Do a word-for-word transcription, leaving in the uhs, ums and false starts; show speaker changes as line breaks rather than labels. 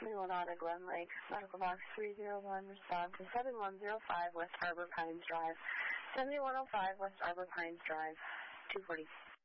twenty-one Auto Glen Lake, medical box three zero one, response to seven one zero five West Arbor Pines Drive, seventy-one oh five West Arbor Pines Drive, two forty.